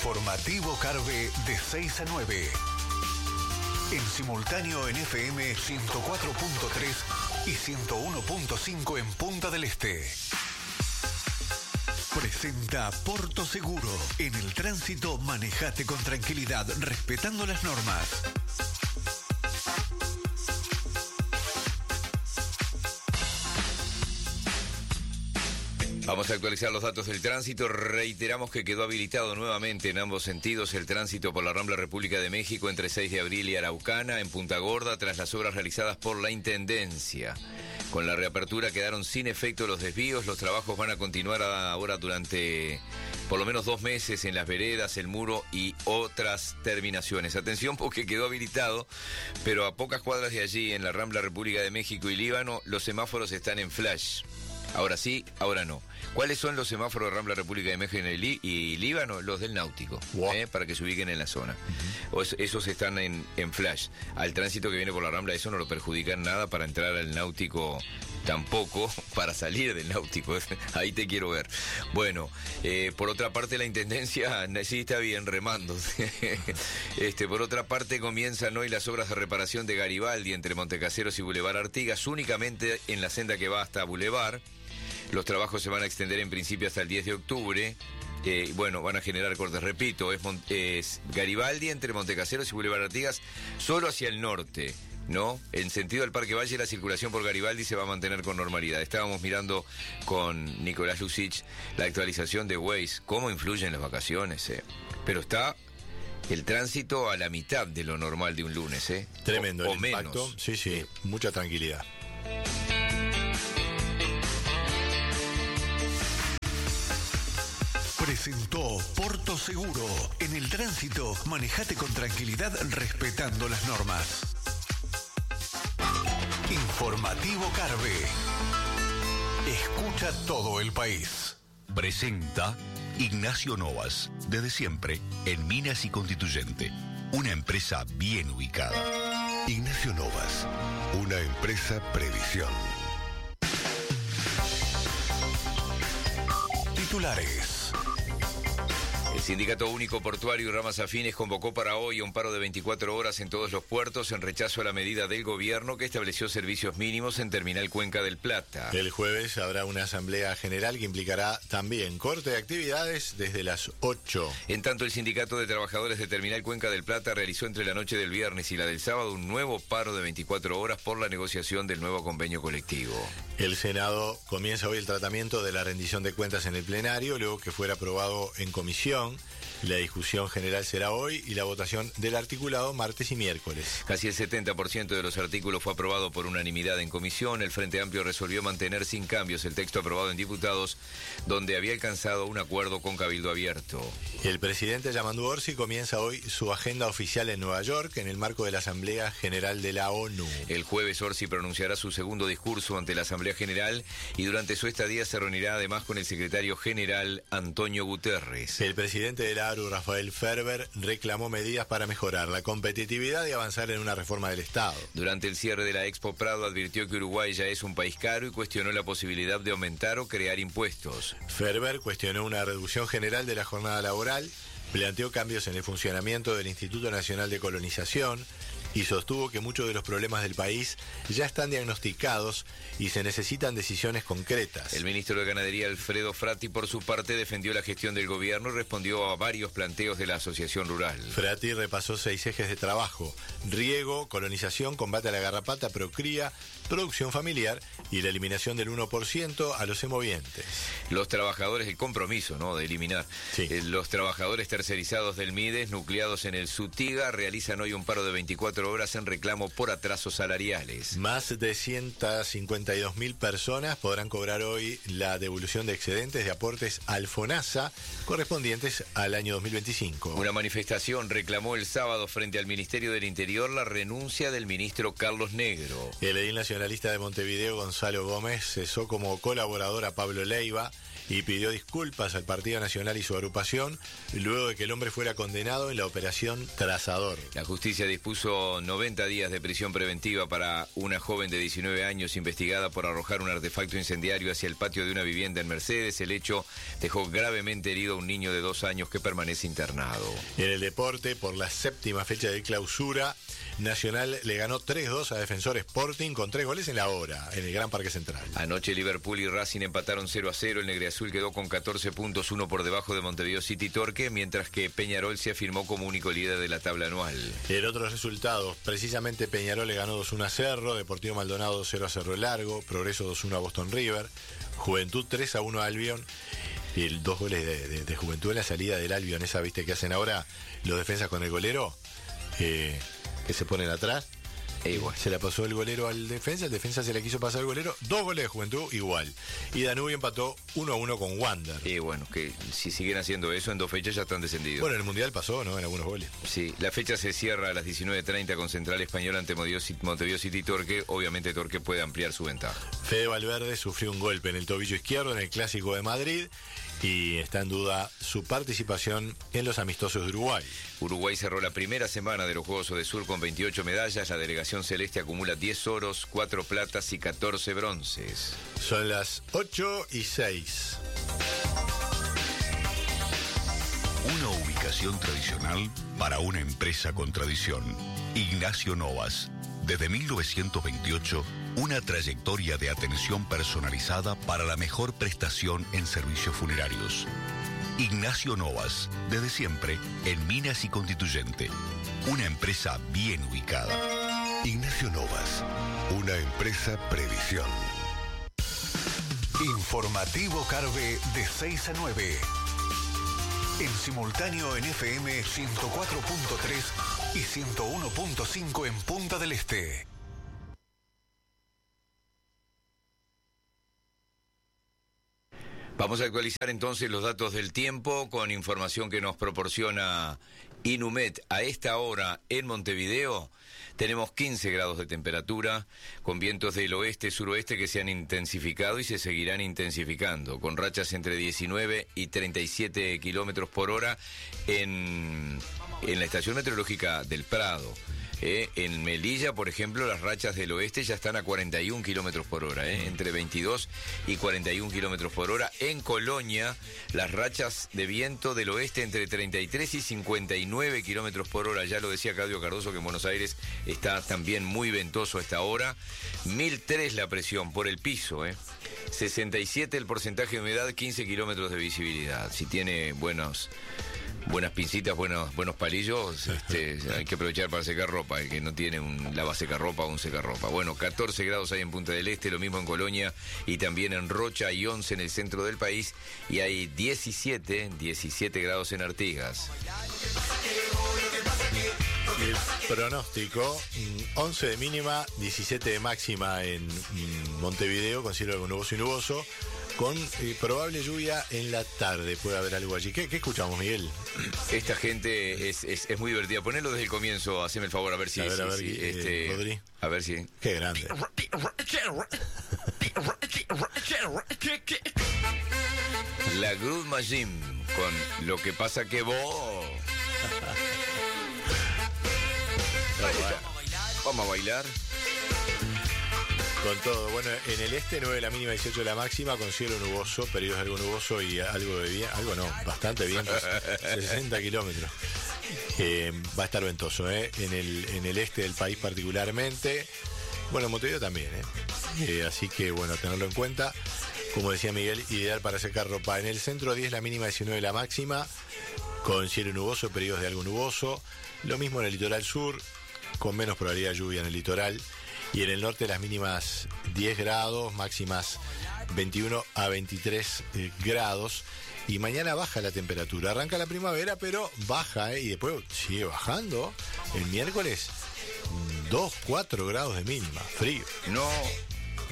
Informativo Carve de 6 a 9. En simultáneo en FM 104.3 y 101.5 en Punta del Este. Presenta Porto Seguro. En el tránsito, manejate con tranquilidad, respetando las normas. Vamos a actualizar los datos del tránsito. Reiteramos que quedó habilitado nuevamente en ambos sentidos el tránsito por la Rambla República de México entre 6 de abril y Araucana, en Punta Gorda, tras las obras realizadas por la Intendencia. Con la reapertura quedaron sin efecto los desvíos. Los trabajos van a continuar ahora durante por lo menos 2 meses en las veredas, el muro y otras terminaciones. Atención, porque quedó habilitado, pero a pocas cuadras de allí, en la Rambla República de México y Líbano, los semáforos están en flash. Ahora sí, ahora no. ¿Cuáles son los semáforos de Rambla República de México y Líbano? Los del Náutico, para que se ubiquen en la zona. Esos están en flash. Al tránsito que viene por la Rambla eso no lo perjudica en nada, para entrar al Náutico tampoco, para salir del Náutico. Ahí te quiero ver. Bueno, por otra parte la Intendencia sí está bien remando. Por otra parte comienzan hoy las obras de reparación de Garibaldi entre Montecaseros y Boulevard Artigas, únicamente en la senda que va hasta Boulevard. Los trabajos se van a extender en principio hasta el 10 de octubre. Van a generar cortes, repito, es Garibaldi entre Montecaseros y Boulevard Artigas, solo hacia el norte, ¿no? En sentido del Parque Valle, la circulación por Garibaldi se va a mantener con normalidad. Estábamos mirando con Nicolás Lucich la actualización de Waze, cómo influyen las vacaciones, Pero está el tránsito a la mitad de lo normal de un lunes, Tremendo o el impacto. Menos. Sí, mucha tranquilidad. Presentó Porto Seguro. En el tránsito, manejate con tranquilidad, respetando las normas. Informativo Carve. Escucha todo el país. Presenta Ignacio Novas, desde siempre en Minas y Constituyente, una empresa bien ubicada. Ignacio Novas, una empresa previsión. Titulares. El Sindicato Único Portuario y Ramas Afines convocó para hoy un paro de 24 horas en todos los puertos en rechazo a la medida del gobierno que estableció servicios mínimos en Terminal Cuenca del Plata. El jueves habrá una asamblea general que implicará también corte de actividades desde las 8. En tanto, el Sindicato de Trabajadores de Terminal Cuenca del Plata realizó entre la noche del viernes y la del sábado un nuevo paro de 24 horas por la negociación del nuevo convenio colectivo. El Senado comienza hoy el tratamiento de la rendición de cuentas en el plenario, luego que fuera aprobado en comisión. La discusión general será hoy y la votación del articulado martes y miércoles. Casi el 70% de los artículos fue aprobado por unanimidad en comisión. El Frente Amplio resolvió mantener sin cambios el texto aprobado en diputados, donde había alcanzado un acuerdo con Cabildo Abierto. El presidente Yamandu Orsi comienza hoy su agenda oficial en Nueva York en el marco de la Asamblea General de la ONU. El jueves Orsi pronunciará su segundo discurso ante la Asamblea General y durante su estadía se reunirá además con el secretario general Antonio Guterres. El presidente de la ARU, Rafael Ferber, reclamó medidas para mejorar la competitividad y avanzar en una reforma del Estado. Durante el cierre de la Expo Prado advirtió que Uruguay ya es un país caro y cuestionó la posibilidad de aumentar o crear impuestos. Ferber cuestionó una reducción general de la jornada laboral, planteó cambios en el funcionamiento del Instituto Nacional de Colonización y sostuvo que muchos de los problemas del país ya están diagnosticados y se necesitan decisiones concretas. El ministro de Ganadería, Alfredo Frati, por su parte, defendió la gestión del gobierno y respondió a varios planteos de la Asociación Rural. Frati repasó 6 ejes de trabajo: riego, colonización, combate a la garrapata, procría, producción familiar y la eliminación del 1% a los semovientes. Los trabajadores, el compromiso, ¿no?, de eliminar. Sí. Los trabajadores tercerizados del MIDES, nucleados en el SUTIGA, realizan hoy un paro de 24 horas en reclamo por atrasos salariales. Más de 152.000 personas podrán cobrar hoy la devolución de excedentes de aportes al FONASA correspondientes al año 2025. Una manifestación reclamó el sábado frente al Ministerio del Interior la renuncia del ministro Carlos Negro. El edil nacionalista de Montevideo, Gonzalo Gómez, cesó como colaborador a Pablo Leiva y pidió disculpas al Partido Nacional y su agrupación luego de que el hombre fuera condenado en la operación Trazador. La justicia dispuso pidió 90 días de prisión preventiva para una joven de 19 años investigada por arrojar un artefacto incendiario hacia el patio de una vivienda en Mercedes. El hecho dejó gravemente herido a un niño de 2 años que permanece internado. En el deporte, por la 7ª fecha de clausura, Nacional le ganó 3-2 a Defensor Sporting con 3 goles en la hora, en el Gran Parque Central. Anoche Liverpool y Racing empataron 0-0. El negriazul quedó con 14 puntos, 1 por debajo de Montevideo City Torque, mientras que Peñarol se afirmó como único líder de la tabla anual. En otros resultados, precisamente Peñarol le ganó 2-1 a Cerro, Deportivo Maldonado 0-0 a Cerro Largo, Progreso 2-1 a Boston River, Juventud 3-1 a Albion. Y 2 goles de Juventud en la salida del Albion, esa viste que hacen ahora los defensas con el golero, que se ponen atrás. Igual. Se la pasó el golero el defensa se la quiso pasar al golero, 2 goles de Juventud igual. Y Danubio empató 1-1 con Wander. Y bueno, que si siguen haciendo eso, en 2 fechas ya están descendidos. Bueno, en el Mundial pasó, ¿no? En algunos goles. Sí, la fecha se cierra a las 19:30 con Central Español ante Montevideo City Torque. Obviamente Torque puede ampliar su ventaja. Fede Valverde sufrió un golpe en el tobillo izquierdo en el Clásico de Madrid y está en duda su participación en los amistosos de Uruguay. Uruguay cerró la primera semana de los Juegos Odesur con 28 medallas. La delegación celeste acumula 10 oros, 4 platas y 14 bronces. Son las 8:06. Una ubicación tradicional para una empresa con tradición. Ignacio Novas. Desde 1928, una trayectoria de atención personalizada para la mejor prestación en servicios funerarios. Ignacio Novas, desde siempre en Minas y Constituyente. Una empresa bien ubicada. Ignacio Novas, una empresa previsión. Informativo Carve de 6 a 9. En simultáneo en FM 104.3 y 101.5 en Punta del Este. Vamos a actualizar entonces los datos del tiempo con información que nos proporciona Inumet. A esta hora en Montevideo tenemos 15 grados de temperatura, con vientos del oeste-suroeste que se han intensificado y se seguirán intensificando, con rachas entre 19 y 37 kilómetros por hora en la estación meteorológica del Prado. En Melilla, por ejemplo, las rachas del oeste ya están a 41 kilómetros por hora, entre 22 y 41 kilómetros por hora. En Colonia, las rachas de viento del oeste entre 33 y 59 kilómetros por hora. Ya lo decía Claudio Cardoso, que en Buenos Aires está también muy ventoso a esta hora. 1003 la presión por el piso, 67 el porcentaje de humedad, 15 kilómetros de visibilidad. Si tiene buenas pincitas, buenos palillos, hay que aprovechar para secar ropa, el que no tiene un lavasecarropa o un secarropa. Bueno, 14 grados hay en Punta del Este, lo mismo en Colonia y también en Rocha, y 11 en el centro del país, y hay 17 grados en Artigas. Y el pronóstico, 11 de mínima, 17 de máxima en Montevideo, con cielo algo nuboso y nuboso, con probable lluvia en la tarde. Puede haber algo allí. ¿Qué escuchamos, Miguel? Esta gente es muy divertida. Ponelo desde el comienzo, haceme el favor, a ver si... Rodri. A ver si... Qué grande. La Groove Machine, con Lo que pasa que vos... Vamos a bailar. Con todo, bueno, en el este 9 la mínima, 18 la máxima, con cielo nuboso, periodos de algo nuboso y algo de viento, bastante viento, 60 kilómetros. Va a estar ventoso, en el este del país particularmente, bueno, en Montevideo también, así que bueno, tenerlo en cuenta. Como decía Miguel, ideal para secar ropa. En el centro 10 la mínima, 19 la máxima, con cielo nuboso, periodos de algo nuboso. Lo mismo en el litoral sur, con menos probabilidad de lluvia en el litoral. Y en el norte las mínimas 10 grados, máximas 21 a 23 grados. Y mañana baja la temperatura. Arranca la primavera, pero baja, y después sigue bajando. El miércoles 2, 4 grados de mínima, frío. No.